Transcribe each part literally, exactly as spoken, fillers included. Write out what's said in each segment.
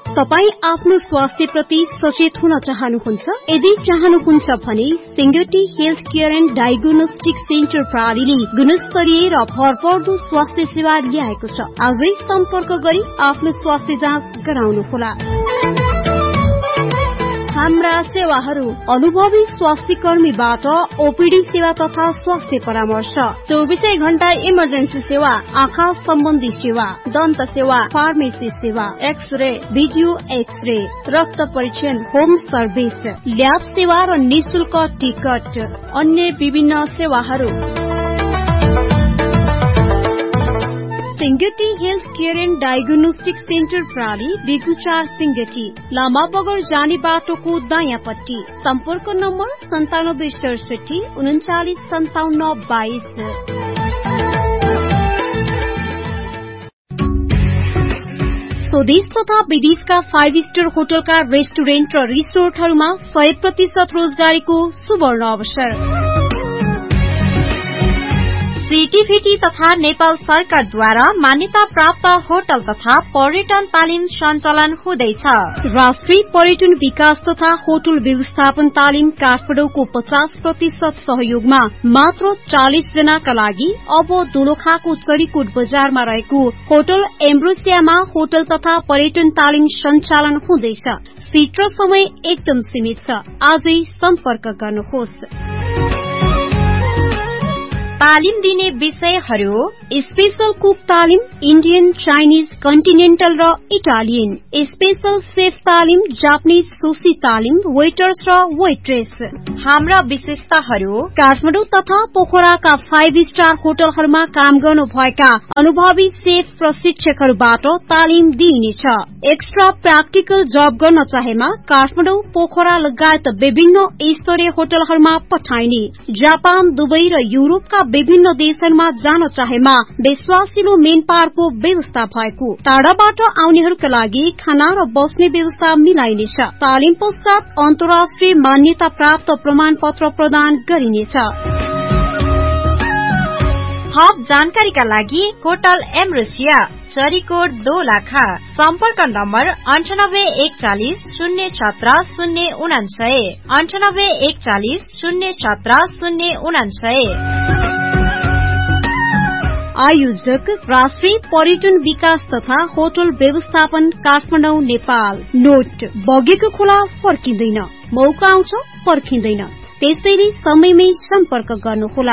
तपाई आफ्नो स्वास्थ्य प्रति सचेत हुन चाहनुहुन्छ? यदि चाहनुहुन्छ भने Singati health care and diagnostic centre प्रणालीले गुणस्तरीय र भरपर्दो स्वास्थ्य सेवा ल्याएको छ। आजै सम्पर्क गरी आफ्नो स्वास्थ्य जाँच गराउनुहोला। हाम्रा सेवाहरू अनुभवी स्वास्थ्य कर्मीबाट ओपीडी सेवा तथा स्वास्थ्य परामर्श, चौबीसै घण्टा इमर्जेन्सी सेवा, आँखा सम्बन्धी सेवा, दन्त सेवा, फार्मेसी सेवा, एक्सरे, भिडियो एक्सरे, रक्त परीक्षण, होम सर्भिस, ल्याब सेवा र निशुल्क टिकट, अन्य विभिन्न सेवाहरू। Singati health care and diagnostic centre प्रणाली बिगुचार सिंगटी, लामा बगर जाने बाटोको दायाँपट्टि। सम्पर्क नम्बर सन्तानब्बे सडसठी उन्चालिस सन्ताउन्न बाइस। स्वदेश तथा विदेशका फाइभ स्टार होटलका रेस्टुरेन्ट र रिसोर्टहरूमा सय प्रतिशत रोजगारीको सुवर्ण अवसर। सीटीभीटी तथा नेपाल सरकारद्वारा मान्यता प्राप्त होटल तथा पर्यटन तालिम सञ्चालन हुँदैछ। राष्ट्रिय पर्यटन विकास तथा होटल व्यवस्थापन तालिम काठमाडौँको पचास प्रतिशत सहयोगमा मात्र चालिस जनाका लागि अब दोलखाको चरीकोट बजारमा रहेको होटल एम्ब्रोसियामा होटल तथा पर्यटन तालिम सञ्चालन हुँदैछ। सीट र समय एकदम सीमित छ। आजै सम्पर्क गर्नुहोस्। तालिम दिने विषयहरू स्पेशल कुक तालिम, इन्डियन, चाइनिज, कन्टिनेन्टल र इटालियन, स्पेशल सेफ तालिम, जापानिज सुशी तालिम, वेटर्स र वेट्रेस। हाम्रा विशेषताहरू काठमाडौँ तथा पोखराका फाइभ स्टार होटलहरूमा काम गर्नुभएका अनुभवी सेफ प्रशिक्षकहरूबाट तालिम दिइनेछ। एक्स्ट्रा प्र्याक्टिकल जब गर्न चाहेमा काठमाडौँ, पोखरा लगायत विभिन्न स्तरीय होटलहरूमा पठाइने। जापान, दुबई र युरोपका विभिन्न देशहरूमा जान चाहेमा विश्वासिलो मेन पावरको व्यवस्था भएको। टाढाबाट आउनेहरूका लागि खाना र बस्ने व्यवस्था मिलाइनेछ। तालिम पश्चात अन्तर्राष्ट्रिय मान्यता प्राप्त प्रमाण पत्र प्रदान गरिनेछ। थप जानकारीका लागि होटल एम्ब्रोसिया, चरीकोट, दोलखा। सम्पर्क नम्बर अन्ठानब्बे एकचालिस शून्य सत्र शून्य उनान्सय, अन्ठानब्बे एकचालिस शून्य सत्र शून्य उनान्सय। आयोजक राष्ट्रिय पर्यटन विकास तथा होटल व्यवस्थापन काठमाडौँ, नेपाल। नोट, बगेको खोला फर्किँदैन, मौका आउँछ पर्खिँदैन, त्यसैले समयमै सम्पर्क गर्नुहोला।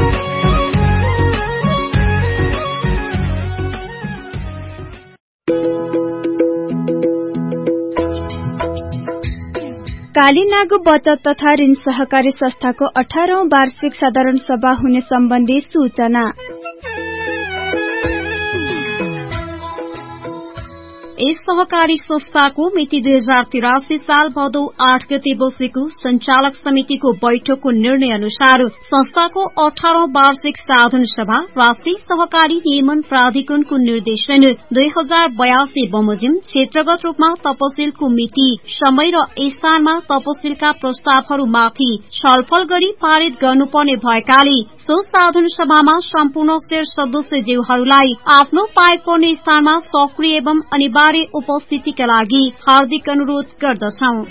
कालीनाग बचत तथा ऋण सहकारी संस्थाको अठारौं वार्षिक साधारण सभा हुने सम्बन्धी सूचना। यस सहकारी संस्थाको मिति दुई हजार तिरासी साल भदौ आठ गते बसेको संचालक समितिको बैठकको निर्णय अनुसार संस्थाको अठारौं वार्षिक साधारण सभा राष्ट्रिय सहकारी नियमन प्राधिकरणको निर्देशन दुई हजार बयासी बमोजिम क्षेत्रगत रूपमा तपसिलको मिति, समय र स्थानमा तपसिलका प्रस्तावहरूमाथि छलफल गरी पारित गर्नुपर्ने भएकाले सो साधारण सभामा सम्पूर्ण शेर सदस्यज्यूहरूलाई आफ्नो पाएको पर्ने स्थानमा सक्रिय एवं अनिवार्य उपस्थितिका लागि हार्दिक अनुरोध गर्दछौं।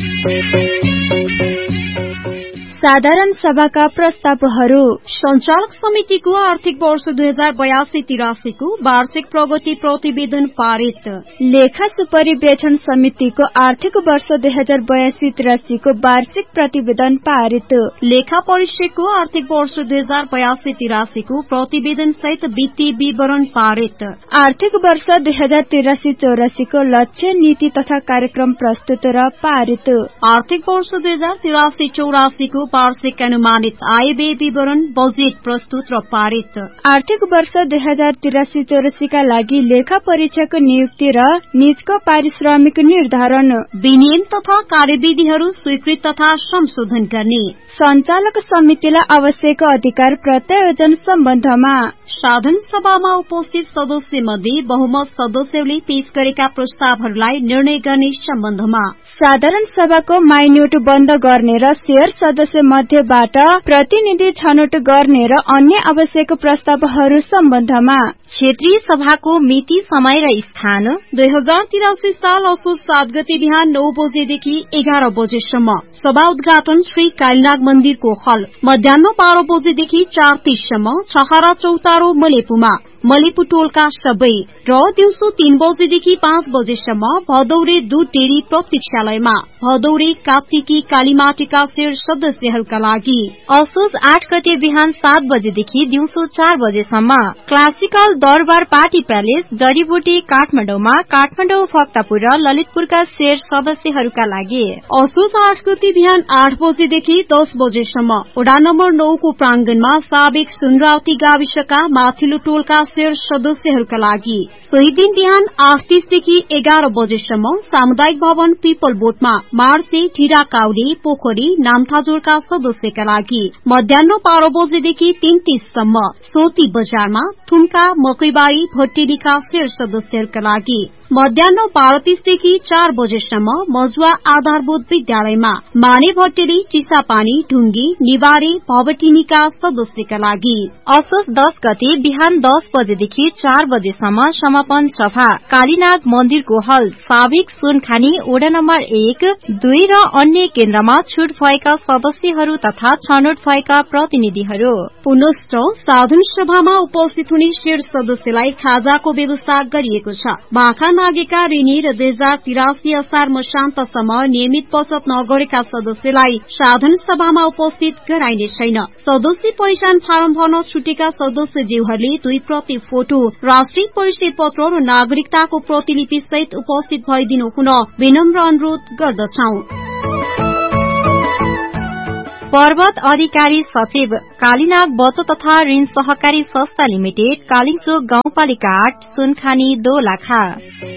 साधारण सभाका प्रस्तावहरू। संचालक समितिको आर्थिक वर्ष दुई हजार बयासी तिरासीको वार्षिक प्रगति प्रतिवेदन पारित। लेखा सुपरिवेक्षण समितिको आर्थिक वर्ष दुई हजार बयासी तिरासीको वार्षिक प्रतिवेदन पारित। लेखा परिषदको आर्थिक वर्ष दुई हजार बयासी तिरासीको प्रतिवेदन सहित वित्तीय विवरण पारित। आर्थिक वर्ष दुई हजार तिरासी चौरासीको लक्ष्य, नीति तथा कार्यक्रम प्रस्तुत र पारित। आर्थिक वर्ष दुई हजार तिरासी चौरासीको वार्षिक अनुमानित आय व्यय विवरण, बजेट प्रस्तुत र पारित। आर्थिक वर्ष दुई हजार तिरासी चौरासीका लागि लेखा परीक्षक नियुक्ति र निजको पारिश्रमिक निर्धारण, विनियम तथा कार्यविधिहरू स्वीकृत तथा संशोधन गर्ने। संचालक समितिलाई आवश्यक अधिकार प्रत्यायोजन सम्बन्धमा साधारण सभामा उपस्थित सदस्य मध्ये बहुमत सदस्यले पेश गरेका प्रस्तावहरूलाई निर्णय गर्ने सम्बन्धमा साधारण सभाको माइन्युट बन्द गर्ने र शेयर सदस्य सदस्य मध्येबाट प्रतिनिधि छनौट गर्ने र अन्य आवश्यक प्रस्तावहरू सम्बन्धमा क्षेत्रीय सभाको मिति, समय र स्थान दुई हजार तिरासी साल असोज सात गते बिहान नौ बजेदेखि एघार बजेसम्म सभा उद्घाटन श्री कालीनाग मन्दिरको हल, मध्याह बाह्र बजेदेखि चार तीससम्म छहरा चौतारो मलेपुमा मलेपु टोलका सबै र दिउँसो तीन बजेदेखि पाँच बजेसम्म भदौरे दूध डेरी प्रतीक्षालयमा भदौरे कार्तिकी कालीमाटीका शेर सदस्यहरूका लागि। असोज आठ गते बिहान सात बजेदेखि दिउँसो चार बजेसम्म क्लासिकल दरबार पार्टी प्यालेस जडीबुटी काठमाडौँमा काठमाडौँ, भक्तपुर र ललितपुरका शेर सदस्यहरूका लागि। असोज आठ गते बिहान आठ बजेदेखि दस बजेसम्म वडा नम्बर नौ को प्रांगणमा साबिक सुनरावती गाविसका माथिल्लो टोलका शेर सदस्यहरूका लागि। सोही दिन बिहान आठ तीसदेखि एघार बजेसम्म सामुदायिक भवन पीपल बोटमा मार्से, ढिरा काउडे, पोखरी, नामथाजोरका सदस्यका लागि। मध्याह बाह्र बजेदेखि तीन तीससम्म सोती बजारमा थुम्का, मकैबारी, भट्टेरीका शेर सदस्यहरूका लागि। मध्याह बाह्र तीसदेखि चार बजेसम्म मजुवा आधारभूत विद्यालयमा माने, भट्टेरी, चिसापानी, ढुंगी, निवारे, भवटिनीका सदस्यका लागि। असोज दस गते बिहान दस बजेदेखि चार बजेसम्म समापन सभा कालीनाग मन्दिरको हल, साबिक सुनखानी वडा नम्बर एक, दुई र अन्य केन्द्रमा छुट भएका सदस्यहरू तथा छनौट भएका प्रतिनिधिहरू। पुनश्च साधारण सभामा उपस्थित हुने शेर सदस्यलाई खाजाको व्यवस्था गरिएको छ। भाखा नागेका ऋणी र दुई हजार तिरासी असार मसान्तसम्म नियमित बचत नगरेका सदस्यलाई साधारण सभामा उपस्थित गराइने छैन। सदस्य पहिचान फारम भर्न छुटेका सदस्यज्यूहरूले दुई प्रति फोटो, राष्ट्रिय परिचय पत्र र नागरिकताको प्रतिलिपि सहित उपस्थित भइदिनु हुन विनम्र अनुरोध गर्दछौ। पर्वत अधिकारी सचिव कालीनाग बचत तथा ऋण सहकारी संस्था लिमिटेड, कालिचोक गाउँपालिका आठ, सुनखानी, दोलखा।